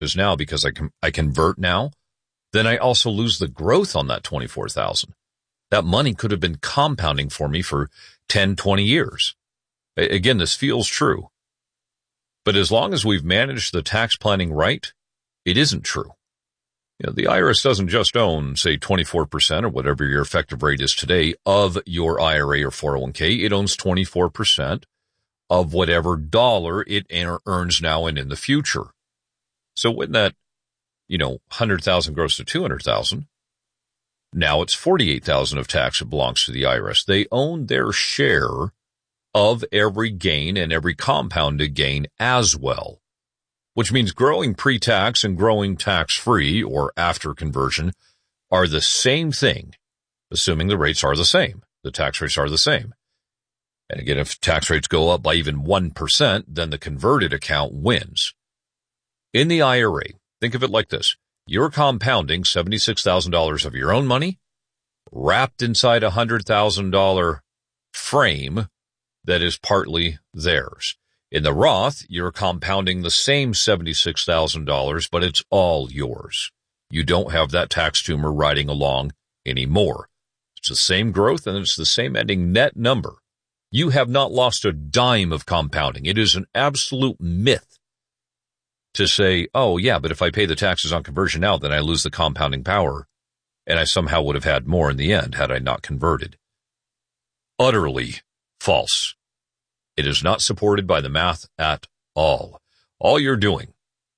is now because I convert now, then I also lose the growth on that 24,000. That money could have been compounding for me for 10, 20 years. Again, this feels true. But as long as we've managed the tax planning right, it isn't true. The IRS doesn't just own, say, 24% or whatever your effective rate is today of your IRA or 401k. It owns 24% of whatever dollar it earns now and in the future. So when that, 100,000 grows to 200,000, now it's 48,000 of tax that belongs to the IRS. They own their share of every gain and every compounded gain as well, which means growing pre-tax and growing tax-free or after conversion are the same thing, assuming the rates are the same. The tax rates are the same. And again, if tax rates go up by even 1%, then the converted account wins. In the IRA, think of it like this. You're compounding $76,000 of your own money wrapped inside a $100,000 frame that is partly theirs. In the Roth, you're compounding the same $76,000, but it's all yours. You don't have that tax tumor riding along anymore. It's the same growth and it's the same ending net number. You have not lost a dime of compounding. It is an absolute myth to say, oh yeah, but if I pay the taxes on conversion now, then I lose the compounding power, and I somehow would have had more in the end had I not converted. Utterly false. It is not supported by the math at all. All you're doing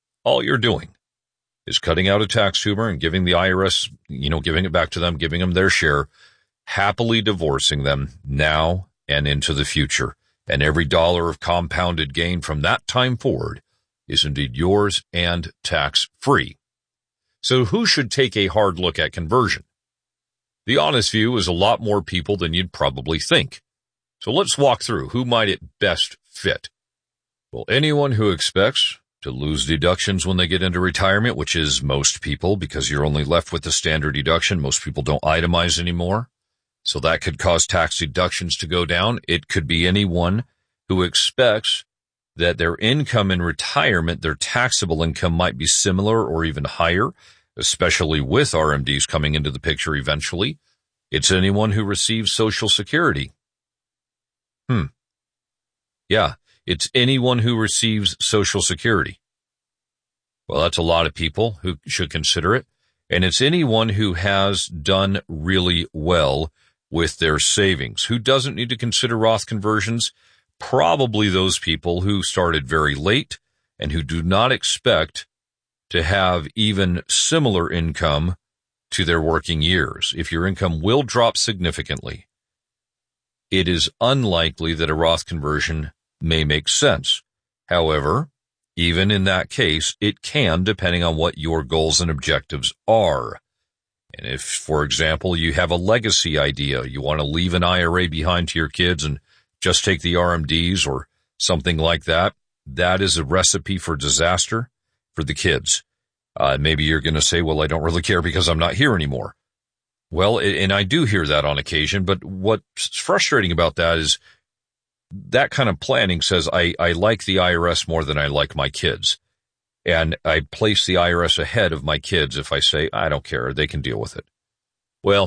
is cutting out a tax tumor and giving the IRS, giving it back to them, giving them their share, happily divorcing them now and into the future. And every dollar of compounded gain from that time forward is indeed yours and tax-free. So who should take a hard look at conversion? The honest view is a lot more people than you'd probably think. So let's walk through who might it best fit. Well, anyone who expects to lose deductions when they get into retirement, which is most people because you're only left with the standard deduction. Most people don't itemize anymore. So that could cause tax deductions to go down. It could be anyone who expects that their income in retirement, their taxable income might be similar or even higher, especially with RMDs coming into the picture eventually. It's anyone who receives Social Security. Yeah, it's anyone who receives Social Security. Well, that's a lot of people who should consider it. And it's anyone who has done really well with their savings. Who doesn't need to consider Roth conversions? Probably those people who started very late and who do not expect to have even similar income to their working years. If your income will drop significantly, it is unlikely that a Roth conversion may make sense. However, even in that case, it can, depending on what your goals and objectives are. And if, for example, you have a legacy idea, you want to leave an IRA behind to your kids and just take the RMDs or something like that, that is a recipe for disaster for the kids. Maybe you're going to say, well, I don't really care because I'm not here anymore. Well, and I do hear that on occasion, but what's frustrating about that is that kind of planning says I like the IRS more than I like my kids. And I place the IRS ahead of my kids if I say, I don't care, they can deal with it. Well,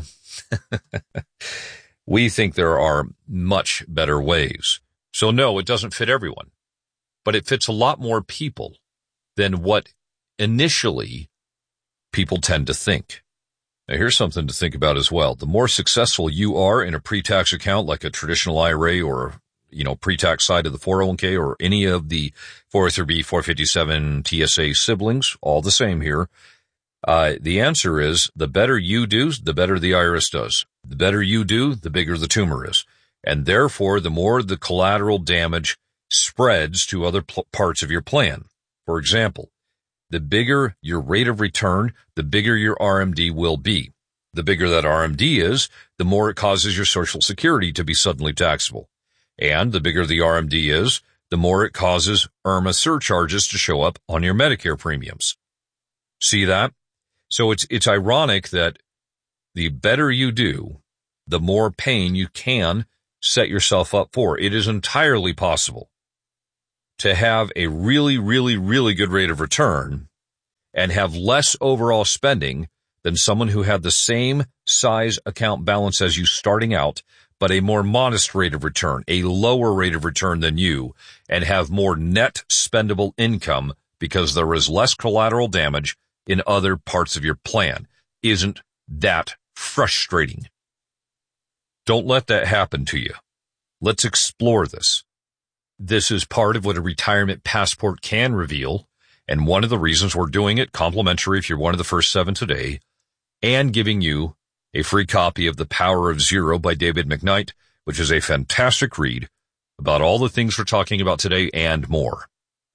we think there are much better ways. So no, it doesn't fit everyone, but it fits a lot more people than what initially people tend to think. Now here's something to think about as well. The more successful you are in a pre-tax account like a traditional IRA or pre-tax side of the 401k or any of the 403b, 457 TSA siblings, all the same here. The answer is the better you do, the better the IRS does. The better you do, the bigger the tumor is. And therefore, the more the collateral damage spreads to other parts of your plan. For example, the bigger your rate of return, the bigger your RMD will be. The bigger that RMD is, the more it causes your Social Security to be suddenly taxable. And the bigger the RMD is, the more it causes IRMAA surcharges to show up on your Medicare premiums. See that? So it's ironic that the better you do, the more pain you can set yourself up for. It is entirely possible to have a really, really, really good rate of return and have less overall spending than someone who had the same size account balance as you starting out, but a more modest rate of return, a lower rate of return than you, and have more net spendable income because there is less collateral damage in other parts of your plan. Isn't that frustrating? Don't let that happen to you. Let's explore this. This is part of what a retirement passport can reveal, and one of the reasons we're doing it complimentary if you're one of the first 7 today, and giving you a free copy of The Power of Zero by David McKnight, which is a fantastic read about all the things we're talking about today and more.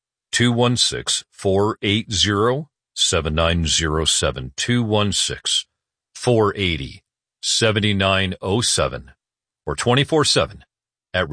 216-480-7907, 216-480-7907, or 24/7 at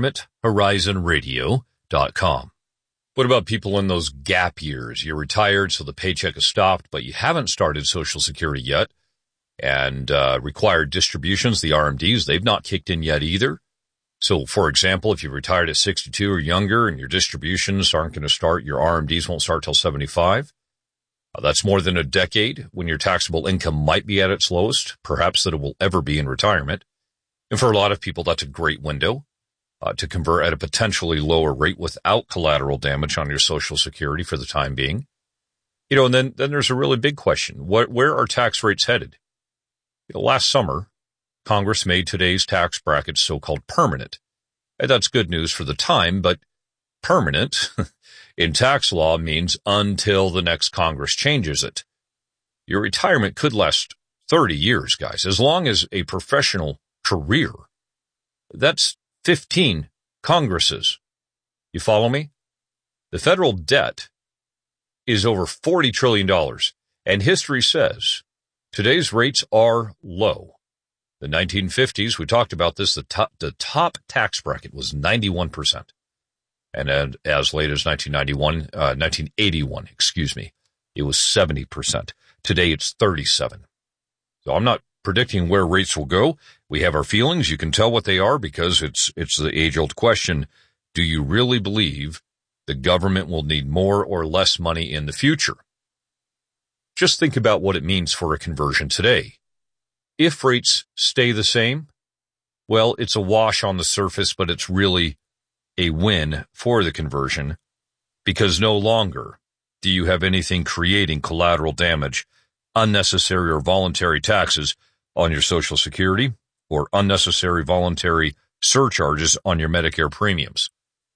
retirementhorizonradio.com. What about people in those gap years? You're retired, so the paycheck has stopped, but you haven't started Social Security yet, and required distributions, the RMDs, they've not kicked in yet either. So, for example, if you retired at 62 or younger and your distributions aren't going to start, your RMDs won't start till 75. That's more than a decade when your taxable income might be at its lowest, perhaps that it will ever be in retirement. And for a lot of people, that's a great window to convert at a potentially lower rate without collateral damage on your Social Security for the time being. You know, and then there's a really big question. Where are tax rates headed? You know, last summer, Congress made today's tax brackets so-called permanent. And that's good news for the time, but permanent in tax law means until the next Congress changes it. Your retirement could last 30 years, guys, as long as a professional career. That's 15 Congresses. You follow me? The federal debt is over $40 trillion, and history says today's rates are low. The 1950s, we talked about this, the top tax bracket was 91%. And as late as 1981, it was 70%. Today it's 37%. So I'm not predicting where rates will go. We have our feelings. You can tell what they are because it's the age-old question. Do you really believe the government will need more or less money in the future? Just think about what it means for a conversion today. If rates stay the same, well, it's a wash on the surface, but it's really a win for the conversion because no longer do you have anything creating collateral damage, unnecessary or voluntary taxes on your Social Security or unnecessary voluntary surcharges on your Medicare premiums.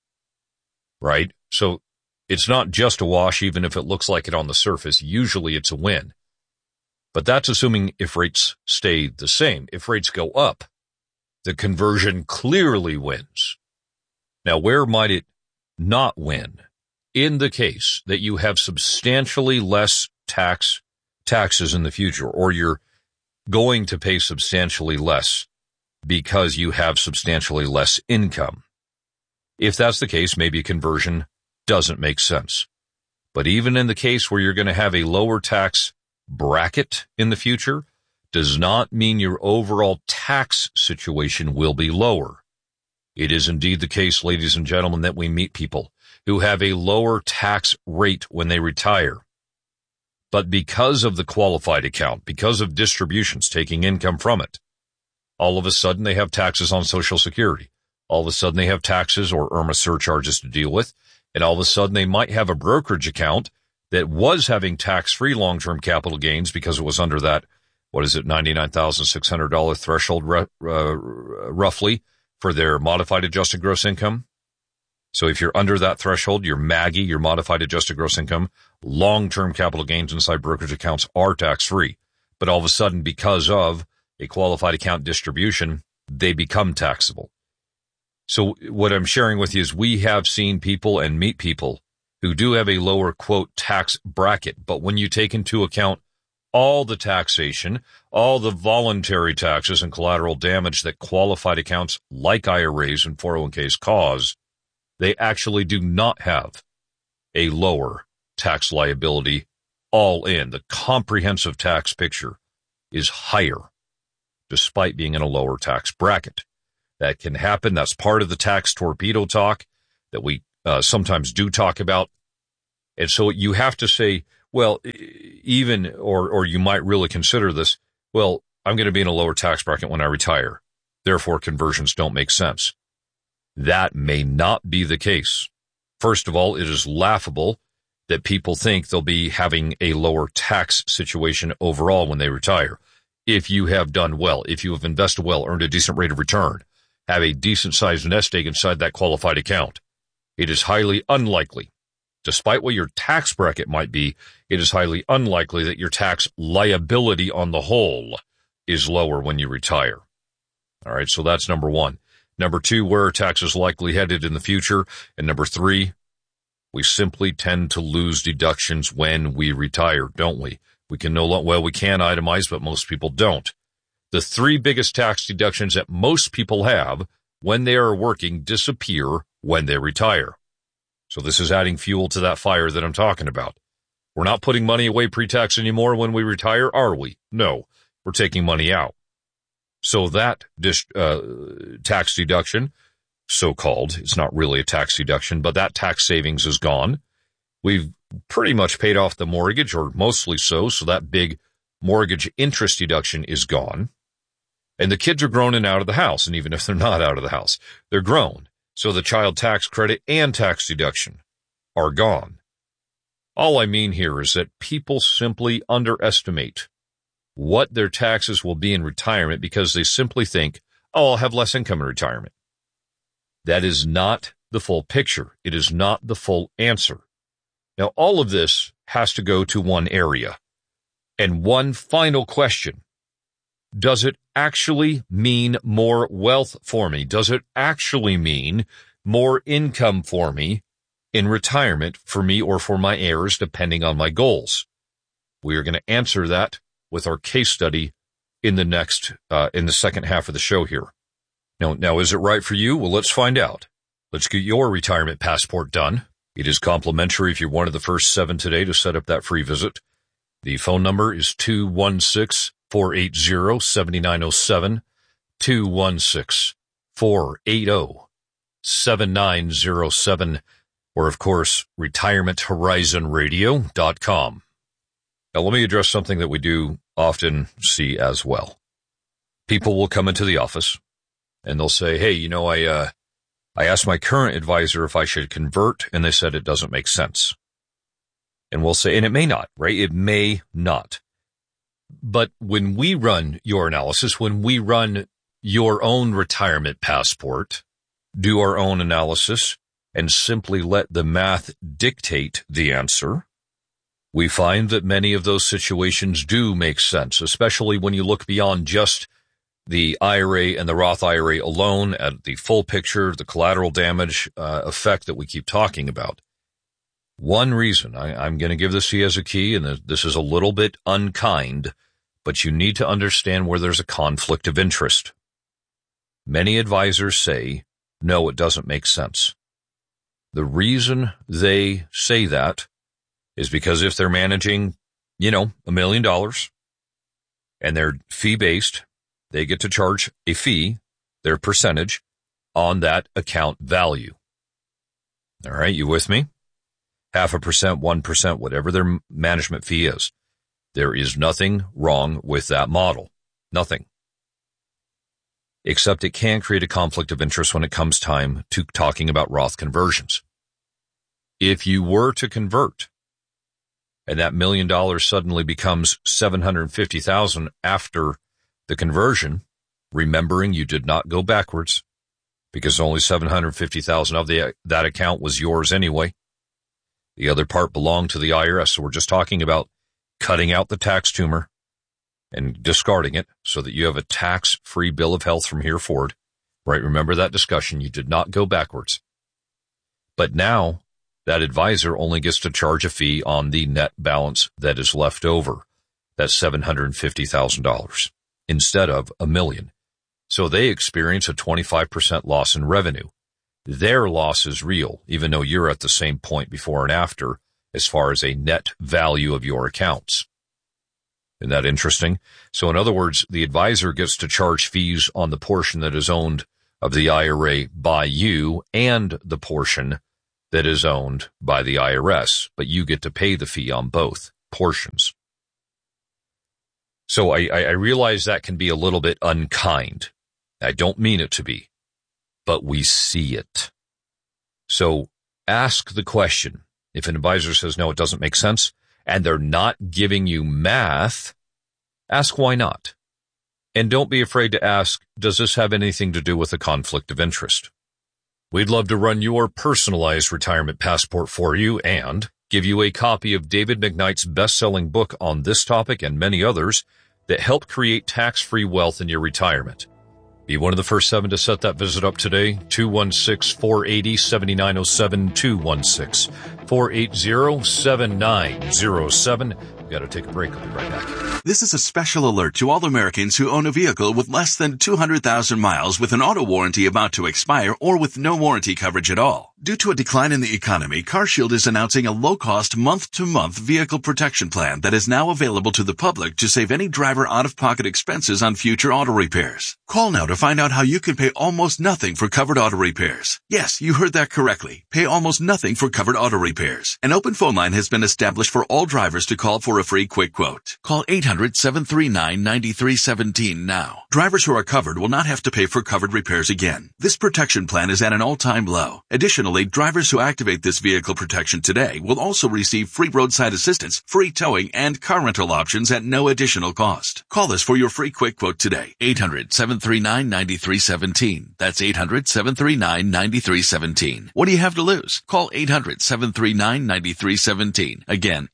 Right? So it's not just a wash, even if it looks like it on the surface. Usually it's a win. But that's assuming if rates stay the same. If rates go up, the conversion clearly wins. Now, where might it not win? In the case that you have substantially less taxes in the future, or you're going to pay substantially less because you have substantially less income. If that's the case, maybe a conversion doesn't make sense. But even in the case where you're going to have a lower tax bracket in the future, does not mean your overall tax situation will be lower. It is indeed the case, ladies and gentlemen, that we meet people who have a lower tax rate when they retire. But because of the qualified account, because of distributions taking income from it, all of a sudden they have taxes on Social Security. All of a sudden they have taxes or IRMAA surcharges to deal with. And all of a sudden they might have a brokerage account that was having tax-free long-term capital gains because it was under that, $99,600 threshold roughly for their modified adjusted gross income. So if you're under that threshold, your MAGI, your modified adjusted gross income, long-term capital gains inside brokerage accounts are tax-free. But all of a sudden, because of a qualified account distribution, they become taxable. So what I'm sharing with you is we have seen people and meet people who do have a lower, quote, tax bracket. But when you take into account all the taxation, all the voluntary taxes and collateral damage that qualified accounts like IRAs and 401ks cause, they actually do not have a lower tax liability all in. The comprehensive tax picture is higher despite being in a lower tax bracket. That can happen. That's part of the tax torpedo talk that we sometimes do talk about. And so you have to say, Well, even, or you might really consider this, well, I'm going to be in a lower tax bracket when I retire. Therefore, conversions don't make sense. That may not be the case. First of all, it is laughable that people think they'll be having a lower tax situation overall when they retire. If you have done well, if you have invested well, earned a decent rate of return, have a decent sized nest egg inside that qualified account, it is highly unlikely, despite what your tax bracket might be, it is highly unlikely that your tax liability on the whole is lower when you retire. All right, so that's number one. Number two, where are taxes likely headed in the future? And number three, we simply tend to lose deductions when we retire, don't we? We can we can itemize, but most people don't. The three biggest tax deductions that most people have when they are working disappear when they retire. So this is adding fuel to that fire that I'm talking about. We're not putting money away pre-tax anymore when we retire, are we? No, we're taking money out. So that tax deduction, so-called, it's not really a tax deduction, but that tax savings is gone. We've pretty much paid off the mortgage, or mostly so that big mortgage interest deduction is gone. And the kids are grown and out of the house, and even if they're not out of the house, they're grown. So the child tax credit and tax deduction are gone. All I mean here is that people simply underestimate what their taxes will be in retirement because they simply think, oh, I'll have less income in retirement. That is not the full picture. It is not the full answer. Now, all of this has to go to one area. And one final question. Does it actually mean more wealth for me? Does it actually mean more income for me in retirement for me or for my heirs, depending on my goals? We are going to answer that with our case study in the second half of the show here. Now, is it right for you? Well, let's find out. Let's get your retirement passport done. It is complimentary if you're one of the first 7 today to set up that free visit. The phone number is 216-480-7907, 216-480-7907, or of course, retirementhorizonradio.com. Now, let me address something that we do often see as well. People will come into the office and they'll say, hey, I asked my current advisor if I should convert, and they said it doesn't make sense. And we'll say, and it may not, right? It may not. But when we run your analysis, when we run your own retirement passport, do our own analysis, and simply let the math dictate the answer, we find that many of those situations do make sense, especially when you look beyond just the IRA and the Roth IRA alone at the full picture, the collateral damage effect that we keep talking about. One reason, I'm going to give this to you as a key, and this is a little bit unkind, but you need to understand where there's a conflict of interest. Many advisors say, no, it doesn't make sense. The reason they say that is because if they're managing, $1 million and they're fee-based, they get to charge a fee, their percentage, on that account value. All right, you with me? 0.5%, 1%, whatever their management fee is. There is nothing wrong with that model. Nothing. Except it can create a conflict of interest when it comes time to talking about Roth conversions. If you were to convert, and that $1 million suddenly becomes $750,000 after the conversion, remembering you did not go backwards, because only $750,000 of that account was yours anyway. The other part belonged to the IRS, so we're just talking about cutting out the tax tumor and discarding it so that you have a tax-free bill of health from here forward. Right? Remember that discussion. You did not go backwards. But now that advisor only gets to charge a fee on the net balance that is left over. That's $750,000 instead of $1 million. So they experience a 25% loss in revenue. Their loss is real, even though you're at the same point before and after as far as a net value of your accounts. Isn't that interesting? So in other words, the advisor gets to charge fees on the portion that is owned of the IRA by you and the portion that is owned by the IRS, but you get to pay the fee on both. portions. So I realize that can be a little bit unkind. I don't mean it to be, but we see it. So ask the question. If an advisor says, no, it doesn't make sense, and they're not giving you math, ask why not. And don't be afraid to ask, does this have anything to do with a conflict of interest? We'd love to run your personalized retirement passport for you and give you a copy of David McKnight's best-selling book on this topic and many others that help create tax-free wealth in your retirement. Be one of the first 7 to set that visit up today. 216-480-7907, 216-480-7907. We've got to take a break. I'll be right back. This is a special alert to all Americans who own a vehicle with less than 200,000 miles with an auto warranty about to expire or with no warranty coverage at all. Due to a decline in the economy, CarShield is announcing a low-cost month-to-month vehicle protection plan that is now available to the public to save any driver out-of-pocket expenses on future auto repairs. Call now to find out how you can pay almost nothing for covered auto repairs. Yes, you heard that correctly. Pay almost nothing for covered auto repairs. An open phone line has been established for all drivers to call for a free quick quote. Call 800-739-9317 now. Drivers who are covered will not have to pay for covered repairs again. This protection plan is at an all-time low. Additionally, drivers who activate this vehicle protection today will also receive free roadside assistance, free towing, and car rental options at no additional cost. Call us for your free quick quote today. 800-739-9317. That's 800-739-9317. What do you have to lose? Call 800-739-9317. Again,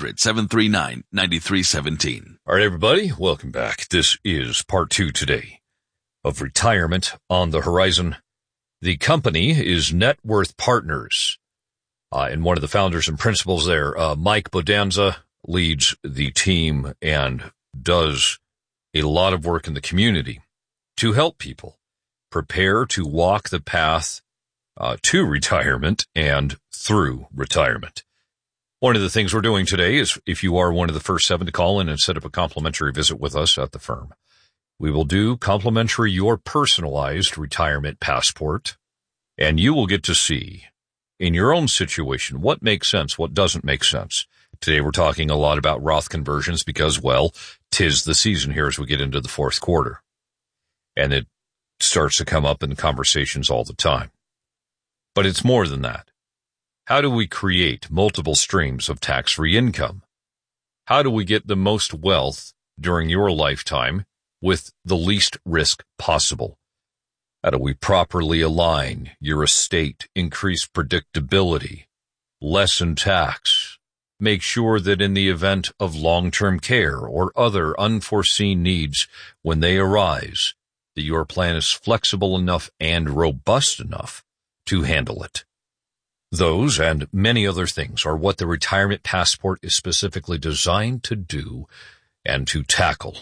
800-739-9317. All right, everybody, welcome back. This is part 2 today of Retirement on the Horizon. The company is Net Worth Partners, and one of the founders and principals there, Mike Bodanza, leads the team and does a lot of work in the community to help people prepare to walk the path to retirement and through retirement. One of the things we're doing today is, if you are one of the first 7 to call in and set up a complimentary visit with us at the firm, we will do complimentary your personalized retirement passport, and you will get to see in your own situation what makes sense, what doesn't make sense. Today we're talking a lot about Roth conversions because, well, 'tis the season here as we get into the fourth quarter. And it starts to come up in conversations all the time. But it's more than that. How do we create multiple streams of tax-free income? How do we get the most wealth during your lifetime with the least risk possible? How do we properly align your estate, increase predictability, lessen tax, make sure that in the event of long-term care or other unforeseen needs when they arise, that your plan is flexible enough and robust enough to handle it? Those and many other things are what the Retirement Passport is specifically designed to do and to tackle.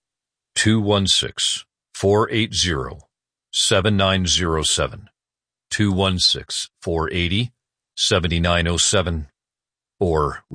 216-480-7907, 216-480-7907, or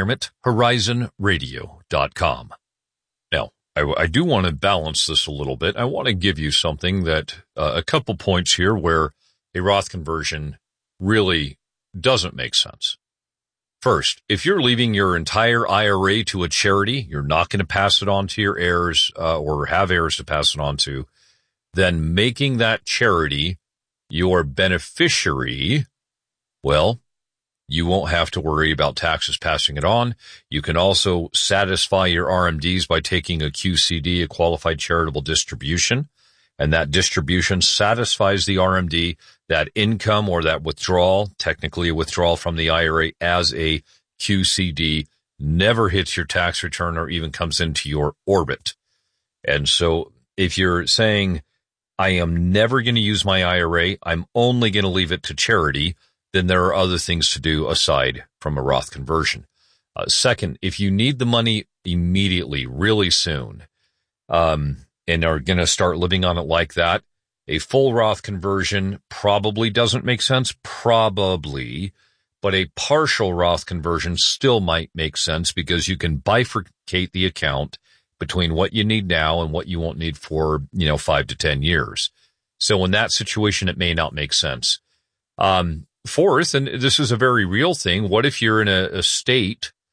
retirementhorizonradio.com. Now, I do want to balance this a little bit. I want to give you something that, a couple points here where a Roth conversion really doesn't make sense. First, if you're leaving your entire IRA to a charity, you're not going to pass it on to your heirs or have heirs to pass it on to, then making that charity your beneficiary, well, you won't have to worry about taxes passing it on. You can also satisfy your RMDs by taking a QCD, a qualified charitable distribution, and that distribution satisfies the RMD, that income or that withdrawal, technically a withdrawal from the IRA as a QCD, never hits your tax return or even comes into your orbit. And so if you're saying, I am never going to use my IRA, I'm only going to leave it to charity, then there are other things to do aside from a Roth conversion. Second, if you need the money immediately, really soon, and are going to start living on it like that, a full Roth conversion probably doesn't make sense, probably, but a partial Roth conversion still might make sense because you can bifurcate the account between what you need now and what you won't need for, 5 to 10 years. So in that situation, it may not make sense. Fourth, and this is a very real thing, what if you're in a state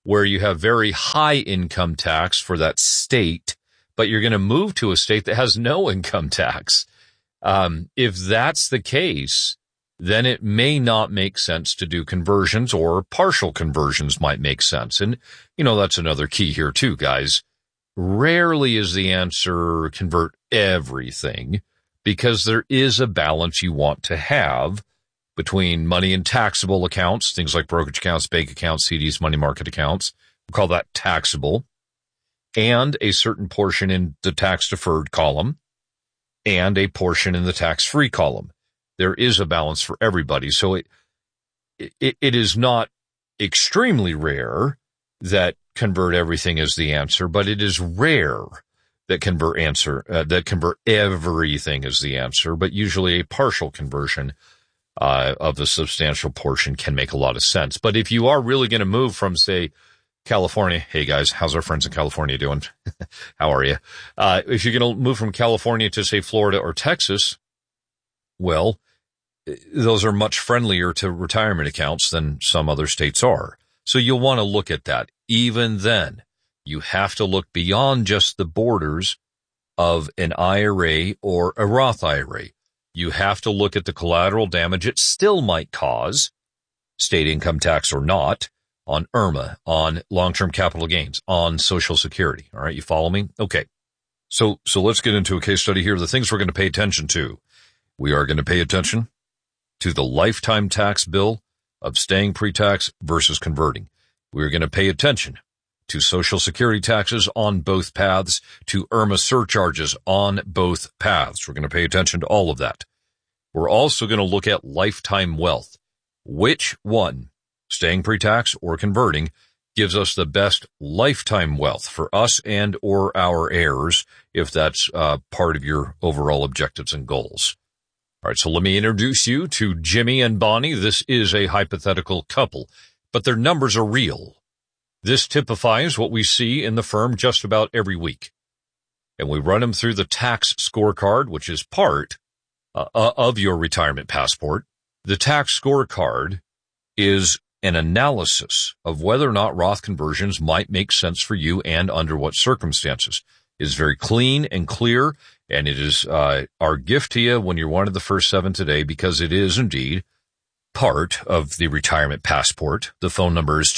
where you have very high income tax for that state, but you're going to move to a state that has no income tax. If that's the case, then it may not make sense to do conversions, or partial conversions might make sense. And, that's another key here too, guys. Rarely is the answer convert everything, because there is a balance you want to have between money in taxable accounts, things like brokerage accounts, bank accounts, CDs, money market accounts. We'll call that taxable, and a certain portion in the tax-deferred column and a portion in the tax-free column. There is a balance for everybody. So it is not extremely rare that convert everything is the answer, but it is rare that convert everything is the answer. But usually a partial conversion of a substantial portion can make a lot of sense. But if you are really going to move from, say, California, hey guys, how's our friends in California doing? How are you? If you're going to move from California to, say, Florida or Texas, well, those are much friendlier to retirement accounts than some other states are. So you'll want to look at that. Even then, you have to look beyond just the borders of an IRA or a Roth IRA. You have to look at the collateral damage it still might cause, state income tax or not, on IRMA, on long-term capital gains, on Social Security. All right, you follow me? Okay. So let's get into a case study here. The things we're going to pay attention to. We are going to pay attention to the lifetime tax bill of staying pre-tax versus converting. We're going to pay attention to Social Security taxes on both paths, to IRMA surcharges on both paths. We're going to pay attention to all of that. We're also going to look at lifetime wealth. Which one, staying pre-tax or converting, gives us the best lifetime wealth for us and or our heirs, if that's part of your overall objectives and goals. All right, so let me introduce you to Jimmy and Bonnie. This is a hypothetical couple, but their numbers are real. This typifies what we see in the firm just about every week. And we run them through the tax scorecard, which is part of your retirement passport. The tax scorecard is an analysis of whether or not Roth conversions might make sense for you and under what circumstances. It is very clean and clear, and it is our gift to you when you're one of the first 7 today, because it is indeed part of the retirement passport. The phone number is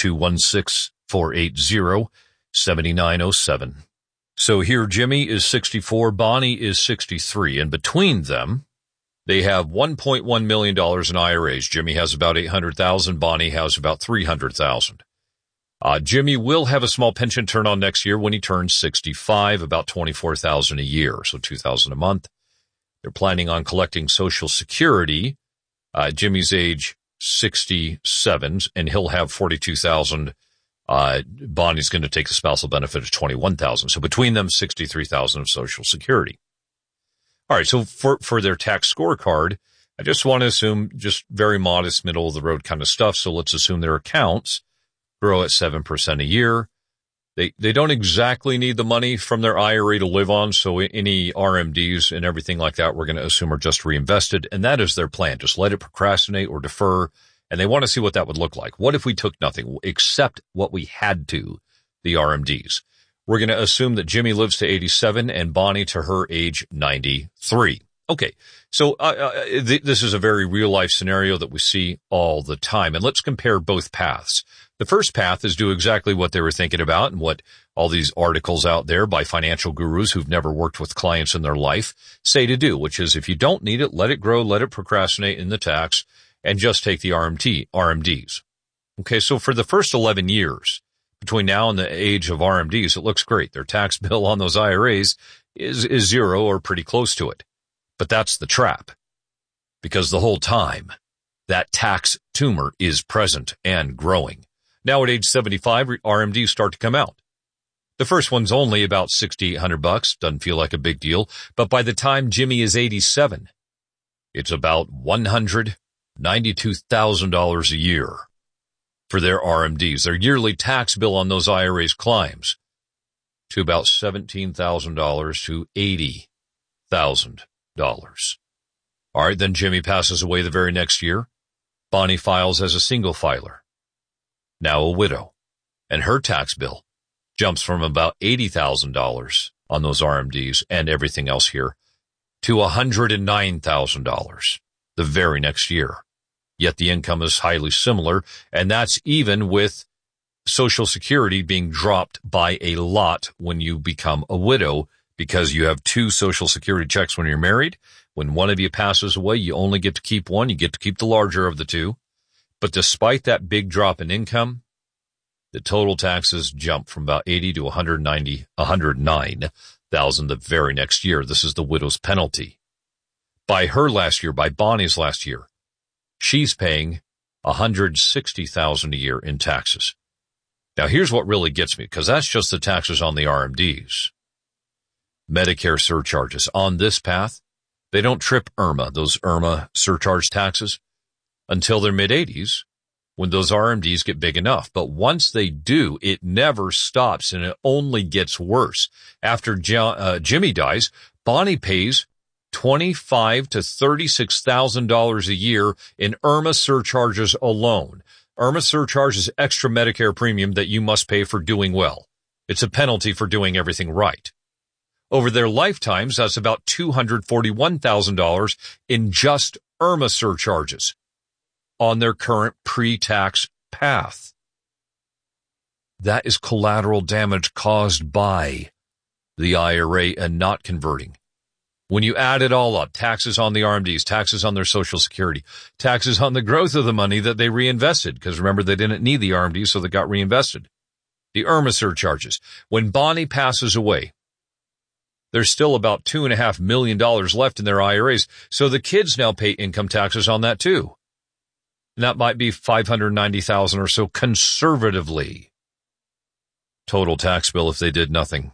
216-480-7907. So here Jimmy is 64, Bonnie is 63, and between them, they have $1.1 million in IRAs. Jimmy has about $800,000. Bonnie has about $300,000. Jimmy will have a small pension turn on next year when he turns 65, about $24,000 a year, so $2,000 a month. They're planning on collecting Social Security. Jimmy's age 67, and he'll have $42,000. Bonnie's going to take the spousal benefit of $21,000. So between them, $63,000 of Social Security. All right, so for their tax scorecard, I just want to assume just very modest, middle of the road kind of stuff. So let's assume their accounts grow at 7% a year. They don't exactly need the money from their IRA to live on, so any RMDs and everything like that we're going to assume are just reinvested, and that is their plan. Just let it procrastinate or defer, and they want to see what that would look like. What if we took nothing except what we had to, the RMDs? We're going to assume that Jimmy lives to 87 and Bonnie to her age 93. Okay, so this is a very real-life scenario that we see all the time, and let's compare both paths. The first path is do exactly what they were thinking about and what all these articles out there by financial gurus who've never worked with clients in their life say to do, which is if you don't need it, let it grow, let it procrastinate in the tax, and just take the RMDs. Okay, so for the first 11 years, between now and the age of RMDs, it looks great. Their tax bill on those IRAs is zero or pretty close to it. But that's the trap, because the whole time, that tax tumor is present and growing. Now at age 75, RMDs start to come out. The first one's only about $6,800, doesn't feel like a big deal, but by the time Jimmy is 87, it's about $192,000 a year for their RMDs. Their yearly tax bill on those IRAs climbs to about $17,000 to $80,000. All right, then Jimmy passes away the very next year. Bonnie files as a single filer, now a widow. And her tax bill jumps from about $80,000 on those RMDs and everything else here to $109,000 the very next year. Yet the income is highly similar, and that's even with Social Security being dropped by a lot when you become a widow, because you have two Social Security checks when you're married. When one of you passes away, you only get to keep one. You get to keep the larger of the two. But despite that big drop in income, the total taxes jump from about 80 to 109,000 the very next year. This is the widow's penalty. By her last year, by Bonnie's last year, she's paying $160,000 a year in taxes. Now, here's what really gets me, because that's just the taxes on the RMDs. Medicare surcharges. On this path, they don't trip IRMA, those IRMA surcharge taxes, until their mid-80s, when those RMDs get big enough. But once they do, it never stops, and it only gets worse. After Jimmy dies, Bonnie pays $25,000 to $36,000 a year in IRMA surcharges alone. IRMA surcharge is extra Medicare premium that you must pay for doing well. It's a penalty for doing everything right. Over their lifetimes, that's about $241,000 in just IRMA surcharges on their current pre-tax path. That is collateral damage caused by the IRA and not converting. When you add it all up, taxes on the RMDs, taxes on their Social Security, taxes on the growth of the money that they reinvested, because remember, they didn't need the RMDs, so they got reinvested. The IRMA surcharges. When Bonnie passes away, there's still about $2.5 million left in their IRAs, so the kids now pay income taxes on that too. And that might be $590,000 or so conservatively. Total tax bill if they did nothing.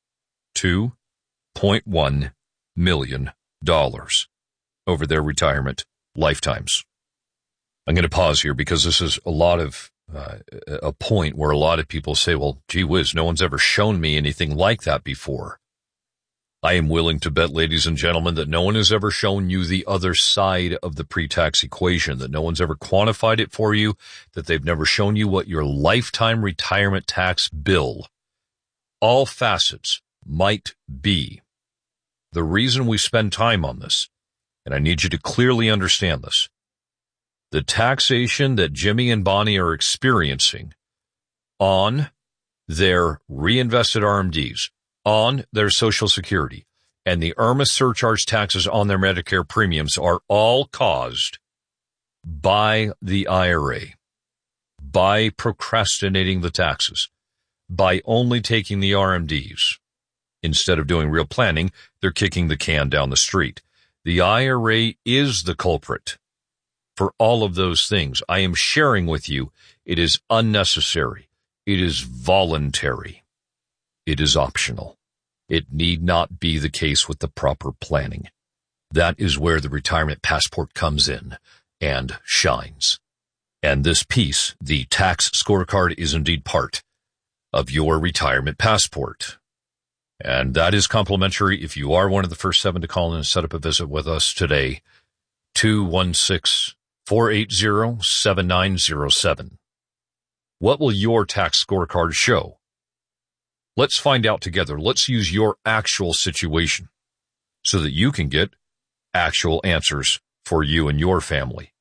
$2.1 million over their retirement lifetimes. I'm going to pause here because this is a lot of a point where a lot of people say, well, gee whiz, no one's ever shown me anything like that before. I am willing to bet, ladies and gentlemen, that no one has ever shown you the other side of the pre-tax equation, that no one's ever quantified it for you, that they've never shown you what your lifetime retirement tax bill, all facets, might be. The reason we spend time on this, and I need you to clearly understand this, the taxation that Jimmy and Bonnie are experiencing on their reinvested RMDs, on their Social Security, and the IRMA surcharge taxes on their Medicare premiums are all caused by the IRA, by procrastinating the taxes, by only taking the RMDs. Instead of doing real planning, they're kicking the can down the street. The IRA is the culprit for all of those things. I am sharing with you, it is unnecessary. It is voluntary. It is optional. It need not be the case with the proper planning. That is where the retirement passport comes in and shines. And this piece, the tax scorecard, is indeed part of your retirement passport. And that is complimentary if you are one of the first 7 to call in and set up a visit with us today. 216-480-7907. What will your tax scorecard show? Let's find out together. Let's use your actual situation so that you can get actual answers for you and your family.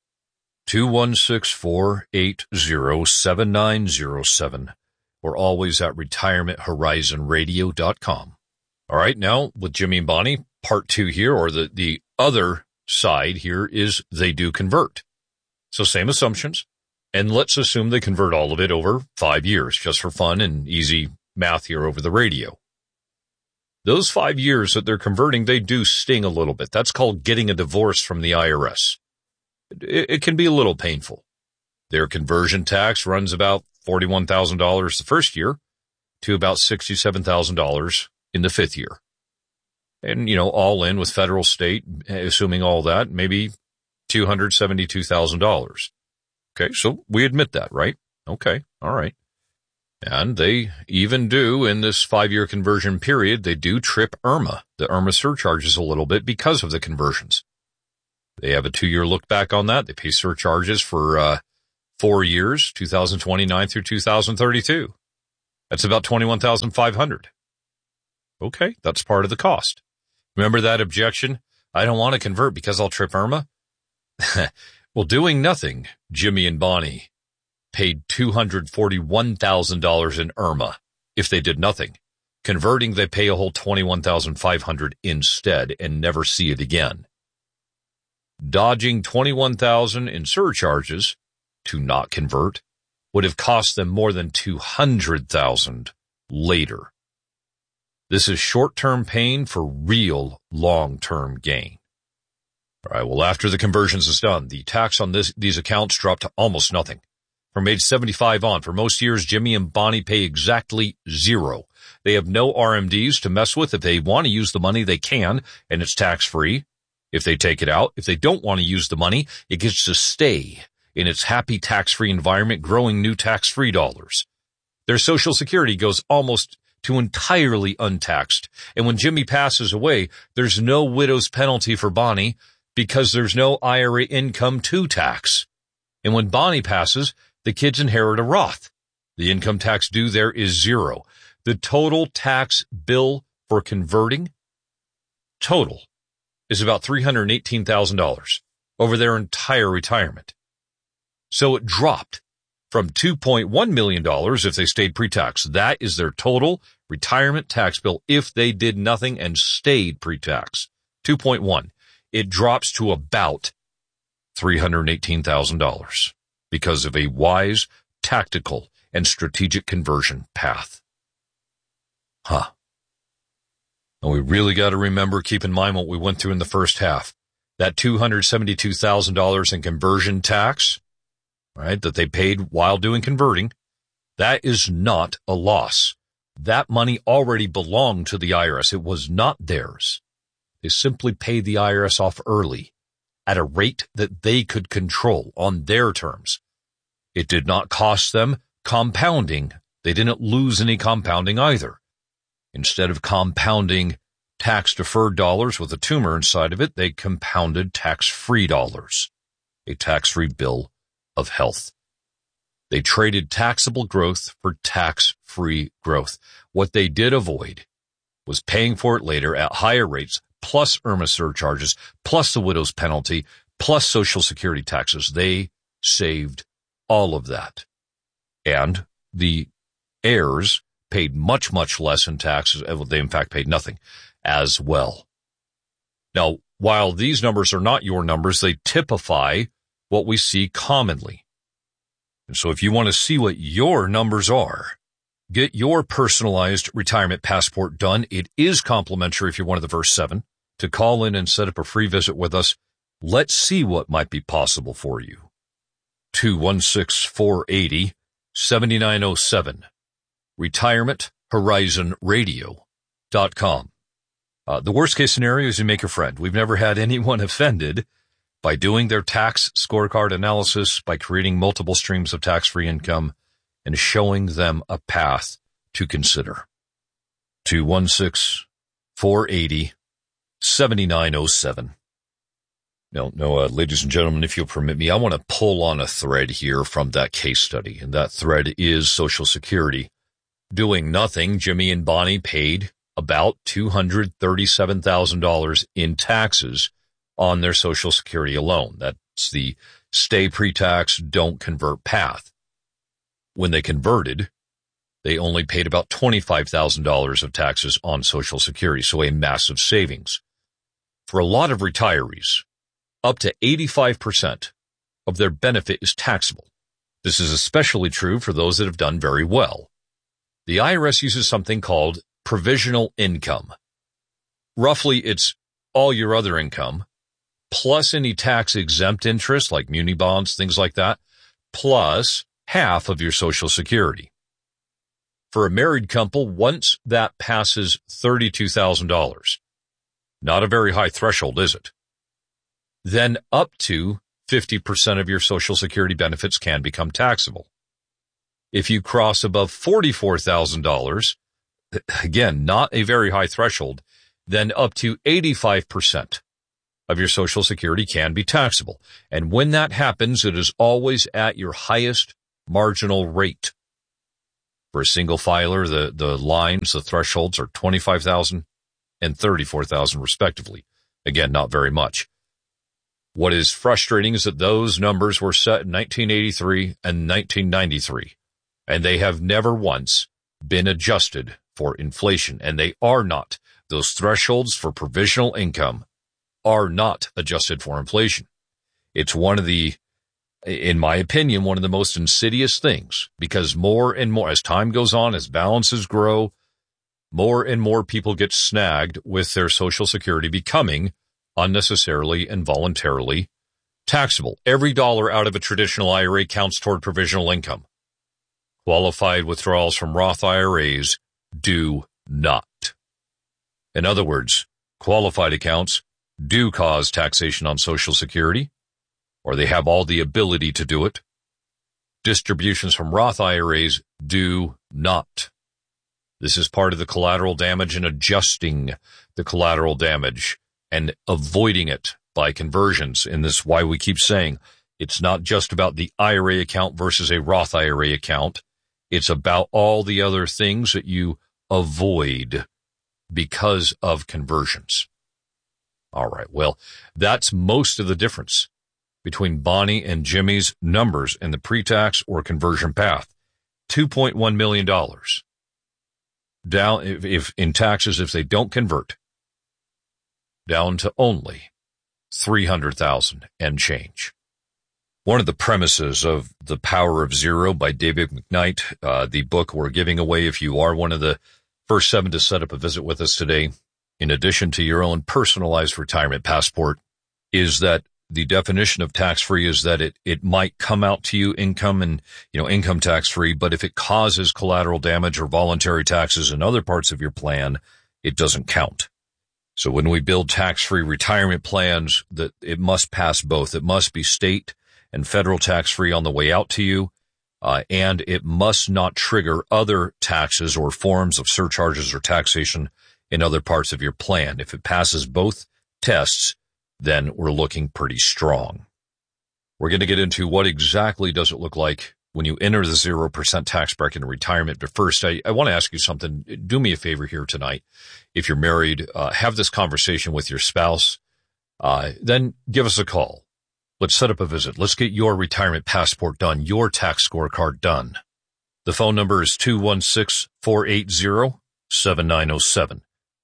216-480-7907. We're always at retirementhorizonradio.com. All right, now with Jimmy and Bonnie, part 2 here, or the other side here is they do convert. So same assumptions, and let's assume they convert all of it over 5 years, just for fun and easy math here over the radio. Those 5 years that they're converting, they do sting a little bit. That's called getting a divorce from the IRS. It can be a little painful. Their conversion tax runs about $41,000 the first year to about $67,000 in the 5th year. And, all in with federal, state, assuming all that, maybe $272,000. Okay, so we admit that, right? Okay, all right. And they even do, in this 5-year conversion period, they do trip IRMA, the IRMA surcharges a little bit because of the conversions. They have a 2-year look back on that. They pay surcharges for 4 years, 2029 through 2032. That's about $21,500. Okay, that's part of the cost. Remember that objection? I don't want to convert because I'll trip Irma. Well, doing nothing, Jimmy and Bonnie paid $241,000 in Irma if they did nothing. Converting, they pay a whole $21,500 instead and never see it again. Dodging $21,000 in surcharges to not convert would have cost them more than $200,000 later. This is short-term pain for real long-term gain. All right, well, after the conversions is done, the tax on these accounts dropped to almost nothing. From age 75 on, for most years, Jimmy and Bonnie pay exactly zero. They have no RMDs to mess with. If they want to use the money, they can, and it's tax-free. If they take it out, if they don't want to use the money, it gets to stay in its happy tax-free environment, growing new tax-free dollars. Their Social Security goes almost to entirely untaxed. And when Jimmy passes away, there's no widow's penalty for Bonnie because there's no IRA income to tax. And when Bonnie passes, the kids inherit a Roth. The income tax due there is zero. The total tax bill for converting total is about $318,000 over their entire retirement. So it dropped from $2.1 million if they stayed pre-tax. That is their total retirement tax bill if they did nothing and stayed pre-tax. 2.1. It drops to about $318,000 because of a wise, tactical, and strategic conversion path. And we really got to remember, keep in mind what we went through in the first half. That $272,000 in conversion tax, right, that they paid while doing converting, that is not a loss. That money already belonged to the IRS. It was not theirs. They simply paid the IRS off early at a rate that they could control on their terms. It did not cost them compounding. They didn't lose any compounding either. Instead of compounding tax-deferred dollars with a tumor inside of it, they compounded tax-free dollars, a tax-free bill of health. They traded taxable growth for tax-free growth. What they did avoid was paying for it later at higher rates, plus IRMA surcharges, plus the widow's penalty, plus Social Security taxes. They saved all of that. And the heirs paid much, much less in taxes. They, in fact, paid nothing as well. Now, while these numbers are not your numbers, they typify what we see commonly. And so if you want to see what your numbers are, get your personalized retirement passport done. It is complimentary if you're one of the first 7 to call in and set up a free visit with us. Let's see what might be possible for you. 216-480-7907. RetirementHorizonRadio.com. The worst case scenario is you make a friend. We've never had anyone offended by doing their tax scorecard analysis, by creating multiple streams of tax-free income, and showing them a path to consider. 216-480-7907. No, ladies and gentlemen, if you'll permit me, I want to pull on a thread here from that case study, and that thread is Social Security. Doing nothing, Jimmy and Bonnie paid about $237,000 in taxes on their Social Security alone. That's the stay pre-tax, don't convert path. When they converted, they only paid about $25,000 of taxes on Social Security, so a massive savings. For a lot of retirees, up to 85% of their benefit is taxable. This is especially true for those that have done very well. The IRS uses something called provisional income. Roughly, it's all your other income, plus any tax-exempt interest like muni bonds, things like that, plus half of your Social Security. For a married couple, once that passes $32,000, not a very high threshold, is it? Then up to 50% of your Social Security benefits can become taxable. If you cross above $44,000, again, not a very high threshold, then up to 85% of your Social Security can be taxable. And when that happens, it is always at your highest marginal rate. For a single filer, the lines, the thresholds are $25,000 and $34,000 respectively. Again, not very much. What is frustrating is that those numbers were set in 1983 and 1993, and they have never once been adjusted for inflation, and they are not. Those thresholds for provisional income are not adjusted for inflation. It's one of the, in my opinion, one of the most insidious things, because more and more, as time goes on, as balances grow, more and more people get snagged with their Social Security becoming unnecessarily and voluntarily taxable. Every dollar out of a traditional IRA counts toward provisional income. Qualified withdrawals from Roth IRAs do not. In other words, qualified accounts do cause taxation on Social Security, or they have all the ability to do it. Distributions from Roth IRAs do not. This is part of the collateral damage and adjusting the collateral damage and avoiding it by conversions. And this is why we keep saying it's not just about the IRA account versus a Roth IRA account. It's about all the other things that you avoid because of conversions. All right. Well, that's most of the difference between Bonnie and Jimmy's numbers in the pre-tax or conversion path. $2.1 million down if in taxes if they don't convert, down to only $300,000 and change. One of the premises of The Power of Zero by David McKnight, the book we're giving away if you are one of the first 7 to set up a visit with us today, in addition to your own personalized retirement passport, is that the definition of tax-free is that it might come out to you income tax-free, but if it causes collateral damage or voluntary taxes in other parts of your plan, it doesn't count. So when we build tax-free retirement plans, that it must pass both. It must be state and federal tax-free on the way out to you, and it must not trigger other taxes or forms of surcharges or taxation in other parts of your plan. If it passes both tests, then we're looking pretty strong. We're going to get into what exactly does it look like when you enter the 0% tax bracket in retirement. But first, I want to ask you something. Do me a favor here tonight. If you're married, have this conversation with your spouse. Then give us a call. Let's set up a visit. Let's get your retirement passport done, your tax scorecard done. The phone number is 216-480-7907.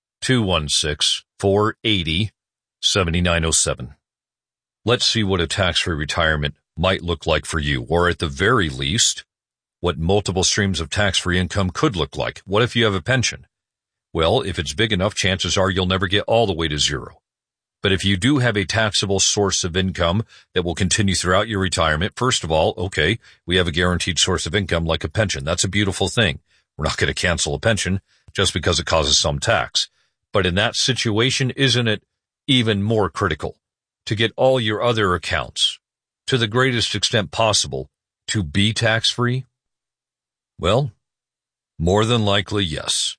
216-480-7907. Let's see what a tax-free retirement might look like for you, or at the very least, what multiple streams of tax-free income could look like. What if you have a pension? Well, if it's big enough, chances are you'll never get all the way to zero. But if you do have a taxable source of income that will continue throughout your retirement, first of all, okay, we have a guaranteed source of income like a pension. That's a beautiful thing. We're not going to cancel a pension just because it causes some tax. But in that situation, isn't it even more critical to get all your other accounts to the greatest extent possible to be tax-free? Well, more than likely, yes.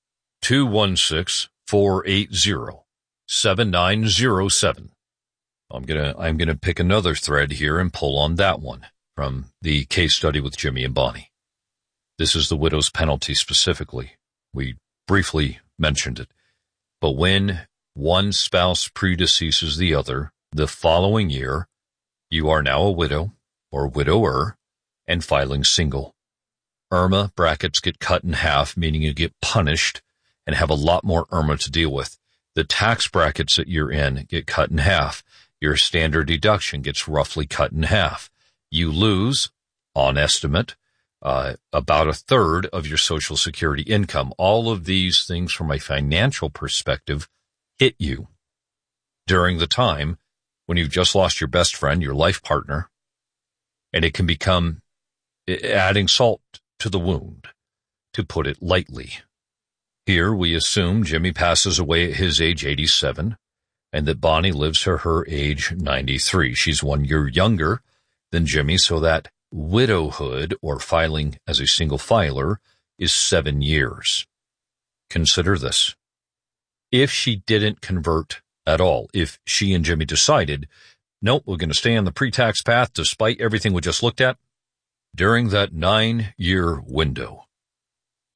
216-480-7907. I'm gonna pick another thread here and pull on that one from the case study with Jimmy and Bonnie. This is the widow's penalty specifically. We briefly mentioned it. But when one spouse predeceases the other, the following year, you are now a widow or widower and filing single. IRMA brackets get cut in half, meaning you get punished and have a lot more IRMA to deal with. The tax brackets that you're in get cut in half. Your standard deduction gets roughly cut in half. You lose, on estimate, about a third of your Social Security income. All of these things from a financial perspective hit you during the time when you've just lost your best friend, your life partner, and it can become adding salt to the wound, to put it lightly. Here we assume Jimmy passes away at his age 87 and that Bonnie lives to her age 93. She's 1 year younger than Jimmy, so that widowhood or filing as a single filer is 7 years. Consider this. If she didn't convert at all, if she and Jimmy decided, nope, we're going to stay on the pre-tax path despite everything we just looked at, during that 9-year window,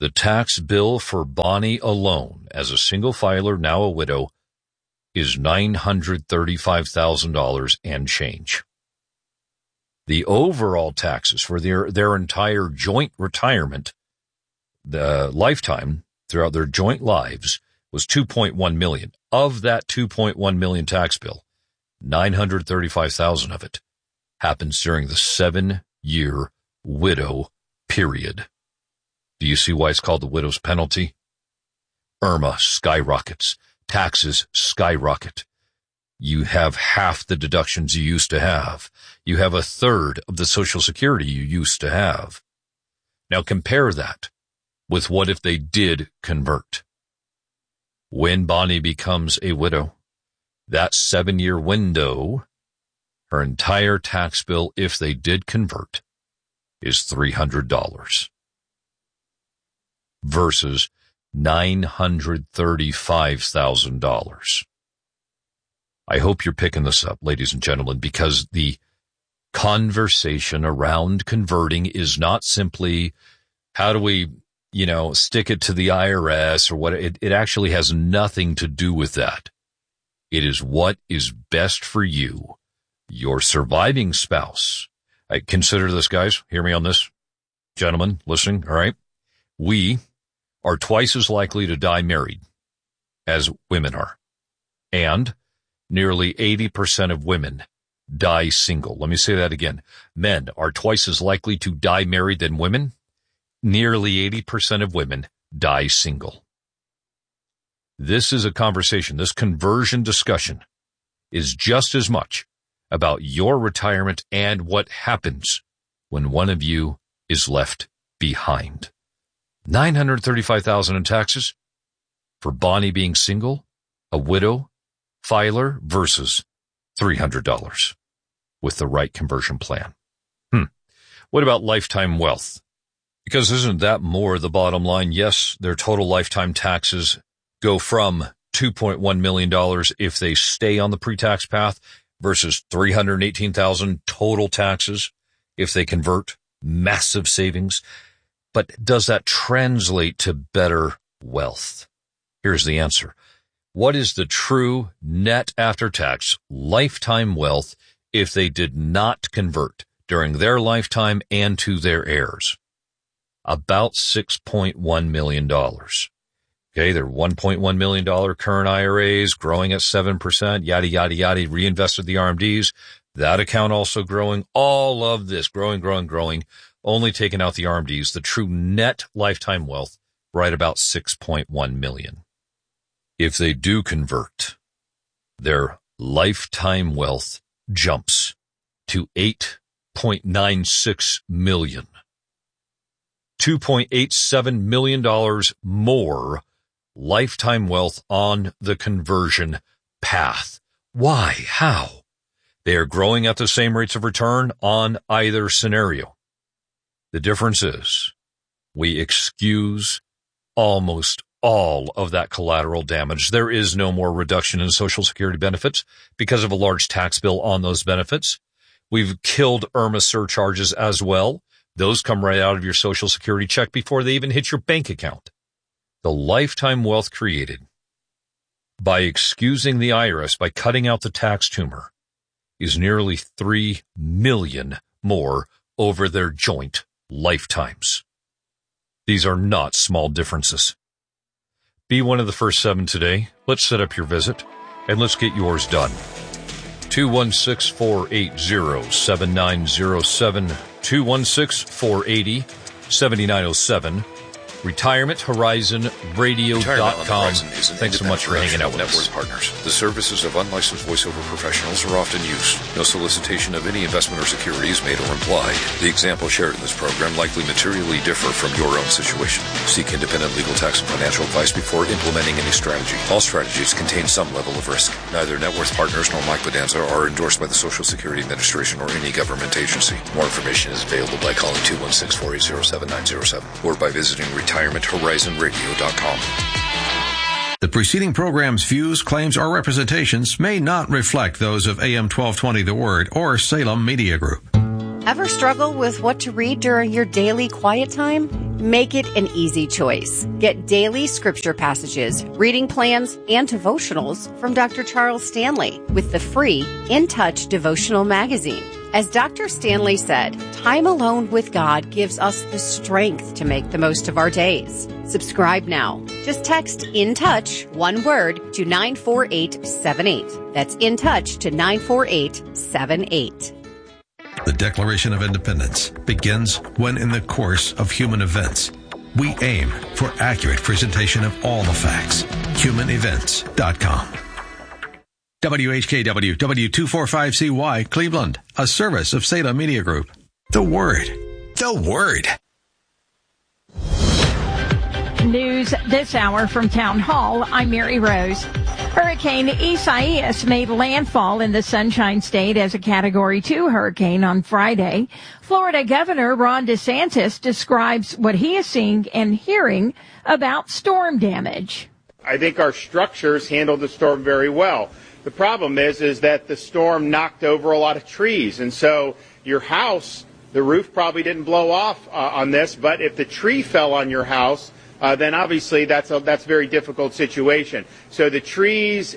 The tax bill for Bonnie alone, as a single filer, now a widow, is $935,000 and change. The overall taxes for their entire joint retirement, the lifetime throughout their joint lives, was $2.1 million. Of that $2.1 million tax bill, $935,000 of it happens during the 7-year widow period. Do you see why it's called the widow's penalty? IRMA skyrockets. Taxes skyrocket. You have half the deductions you used to have. You have a third of the Social Security you used to have. Now compare that with what if they did convert. When Bonnie becomes a widow, that 7-year window, her entire tax bill, if they did convert, is $300 versus $935,000. I hope you're picking this up, ladies and gentlemen, because the conversation around converting is not simply how do we, stick it to the IRS or what. It actually has nothing to do with that. It is what is best for you, your surviving spouse. Consider this, guys. Hear me on this. Gentlemen, listening, all right? We are twice as likely to die married as women are. And nearly 80% of women die single. Let me say that again. Men are twice as likely to die married than women. Nearly 80% of women die single. This is a conversation, this conversion discussion is just as much about your retirement and what happens when one of you is left behind. $935,000 in taxes for Bonnie being single, a widow, filer versus $300 with the right conversion plan. What about lifetime wealth? Because isn't that more the bottom line? Yes, their total lifetime taxes go from $2.1 million if they stay on the pre-tax path versus $318,000 total taxes if they convert. Massive savings. But does that translate to better wealth? Here's the answer. What is the true net after-tax lifetime wealth if they did not convert during their lifetime and to their heirs? About $6.1 million. Okay, they're $1.1 million current IRAs growing at 7%, yada, yada, yada, reinvested the RMDs. That account also growing. All of this growing, only taking out the RMDs. The true net lifetime wealth, right about $6.1 million. If they do convert, their lifetime wealth jumps to $8.96 million. $2.87 million more lifetime wealth on the conversion path. Why? How? They are growing at the same rates of return on either scenario. The difference is we excuse almost all of that collateral damage. There is no more reduction in Social Security benefits because of a large tax bill on those benefits. We've killed IRMA surcharges as well. Those come right out of your Social Security check before they even hit your bank account. The lifetime wealth created by excusing the IRS, by cutting out the tax tumor, is nearly $3 million more over their joint lifetimes. These are not small differences. Be one of the first 7 today. Let's set up your visit, and let's get yours done. 216-480-7907, 216-480-7907, RetirementHorizonRadio.com. Thanks so much for hanging out with us. Partners. The services of unlicensed voiceover professionals are often used. No solicitation of any investment or security is made or implied. The examples shared in this program likely materially differ from your own situation. Seek independent legal, tax, and financial advice before implementing any strategy. All strategies contain some level of risk. Neither Net Worth Partners nor Mike Bedanza are endorsed by the Social Security Administration or any government agency. More information is available by calling 216-480-7907 or by visiting RetirementHorizonRadio.com. The preceding program's views, claims, or representations may not reflect those of AM 1220 The Word or Salem Media Group. Ever struggle with what to read during your daily quiet time? Make it an easy choice. Get daily scripture passages, reading plans, and devotionals from Dr. Charles Stanley with the free In Touch devotional magazine. As Dr. Stanley said, time alone with God gives us the strength to make the most of our days. Subscribe now. Just text In Touch, one word, to 94878. That's In Touch to 94878. The Declaration of Independence begins when, in the course of human events, we aim for accurate presentation of all the facts. HumanEvents.com. WHKW W245CY Cleveland, a service of Seda Media Group. The Word. The Word. News this hour from Town Hall. I'm Mary Rose. Hurricane Isaias made landfall in the Sunshine State as a Category 2 hurricane on Friday. Florida Governor Ron DeSantis describes what he is seeing and hearing about storm damage. I think our structures handled the storm very well. The problem is that the storm knocked over a lot of trees, and so your house, the roof probably didn't blow off on this, but if the tree fell on your house, then obviously that's a very difficult situation. So the trees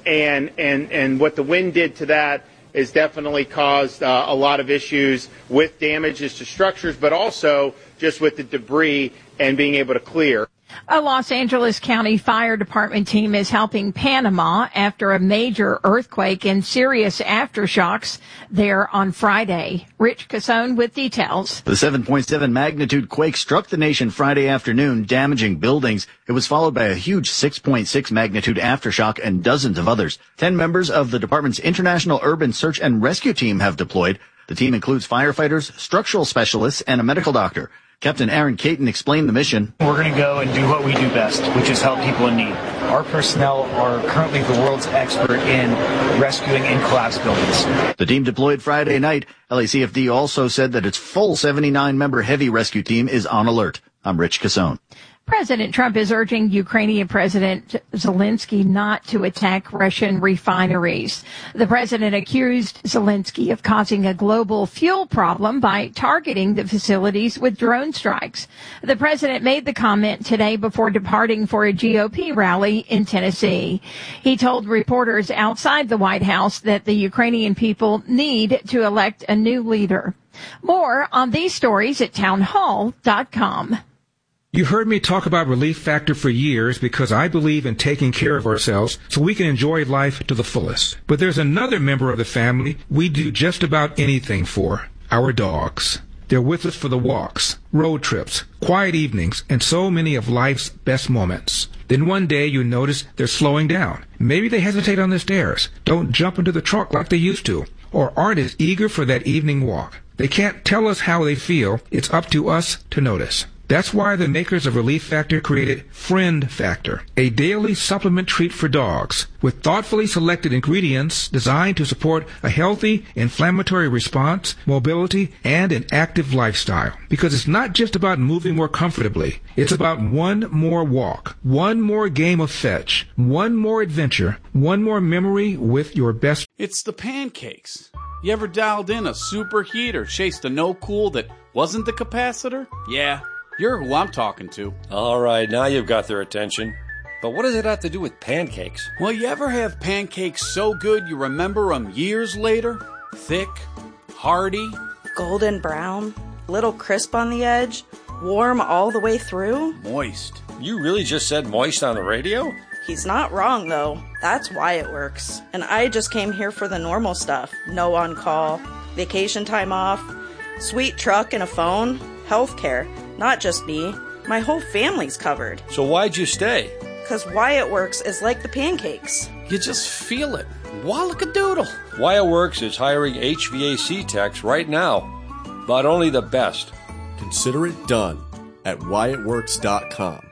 and what the wind did to that has definitely caused a lot of issues with damages to structures, but also just with the debris and being able to clear. A Los Angeles County Fire Department team is helping Panama after a major earthquake and serious aftershocks there on Friday. Rich Casone with details. The 7.7 magnitude quake struck the nation Friday afternoon, damaging buildings. It was followed by a huge 6.6 magnitude aftershock and dozens of others. 10 members of the department's International Urban Search and Rescue Team have deployed. The team includes firefighters, structural specialists, and a medical doctor. Captain Aaron Caton explained the mission. We're going to go and do what we do best, which is help people in need. Our personnel are currently the world's expert in rescuing in collapsed buildings. The team deployed Friday night. LACFD also said that its full 79-member heavy rescue team is on alert. I'm Rich Casone. President Trump is urging Ukrainian President Zelensky not to attack Russian refineries. The president accused Zelensky of causing a global fuel problem by targeting the facilities with drone strikes. The president made the comment today before departing for a GOP rally in Tennessee. He told reporters outside the White House that the Ukrainian people need to elect a new leader. More on these stories at townhall.com. You heard me talk about Relief Factor for years because I believe in taking care of ourselves so we can enjoy life to the fullest. But there's another member of the family we do just about anything for, our dogs. They're with us for the walks, road trips, quiet evenings, and so many of life's best moments. Then one day you notice they're slowing down. Maybe they hesitate on the stairs, don't jump into the truck like they used to, or aren't as eager for that evening walk. They can't tell us how they feel. It's up to us to notice. That's why the makers of Relief Factor created Friend Factor, a daily supplement treat for dogs with thoughtfully selected ingredients designed to support a healthy inflammatory response, mobility, and an active lifestyle. Because it's not just about moving more comfortably. It's about one more walk, one more game of fetch, one more adventure, one more memory with your best. It's the pancakes. You ever dialed in a superheat or chased a no-cool that wasn't the capacitor? Yeah. You're who I'm talking to. All right, now you've got their attention. But what does it have to do with pancakes? Well, you ever have pancakes so good you remember them years later? Thick, hearty, golden brown, little crisp on the edge, warm all the way through. Moist. You really just said moist on the radio? He's not wrong, though. That's why it works. And I just came here for the normal stuff. No on-call, vacation time off, sweet truck and a phone, healthcare. Not just me. My whole family's covered. So why'd you stay? Because Wyatt Works is like the pancakes. You just feel it. Wallakadoodle. Wyatt Works is hiring HVAC techs right now, but only the best. Consider it done at WyattWorks.com.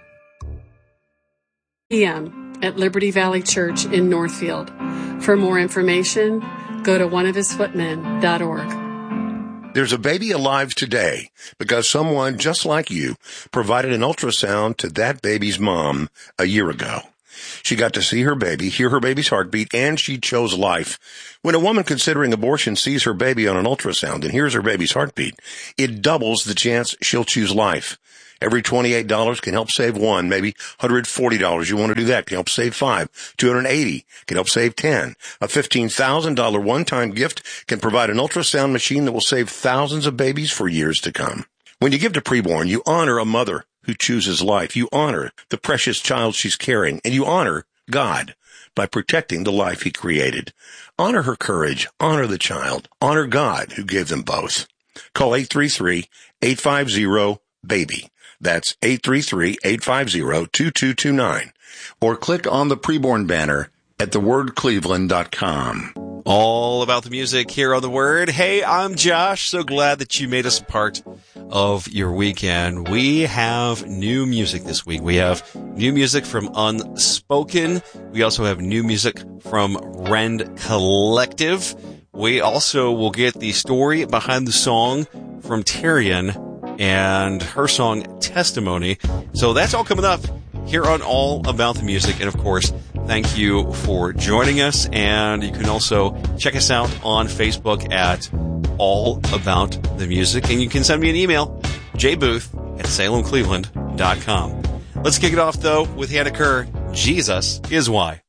PM at Liberty Valley Church in Northfield. For more information, go to oneofhisfootmen.org. There's a baby alive today because someone just like you provided an ultrasound to that baby's mom a year ago. She got to see her baby, hear her baby's heartbeat, and she chose life. When a woman considering abortion sees her baby on an ultrasound and hears her baby's heartbeat, it doubles the chance she'll choose life. Every $28 can help save one, maybe $140. You want to do that, can help save $5. $280 can help save $10. A $15,000 one-time gift can provide an ultrasound machine that will save thousands of babies for years to come. When you give to Preborn, you honor a mother who chooses life. You honor the precious child she's carrying, and you honor God by protecting the life he created. Honor her courage. Honor the child. Honor God who gave them both. Call 833-850-BABY. That's 833-850-2229. Or click on the Preborn banner at thewordcleveland.com. All about the music here on The Word. Hey, I'm Josh. So glad that you made us part of your weekend. We have new music this week. We have new music from Unspoken. We also have new music from Rend Collective. We also will get the story behind the song from Tyrion and her song Testimony. So that's all coming up here on All About the Music. And of course, thank you for joining us. And you can also check us out on Facebook at All About the Music. And you can send me an email, jbooth@salemcleveland.com. Let's kick it off, though, with Hannah Kerr. Jesus is Why.